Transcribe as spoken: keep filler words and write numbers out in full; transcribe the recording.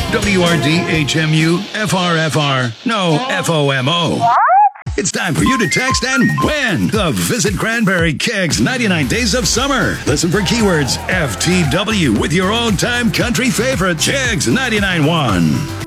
W R D H M U F R F R. No, F O M O. It's time for you to text and win the Visit Cranberry Kegs ninety-nine Days of Summer. Listen for keywords F T W with your old-time country favorite, Kegs ninety-nine point one.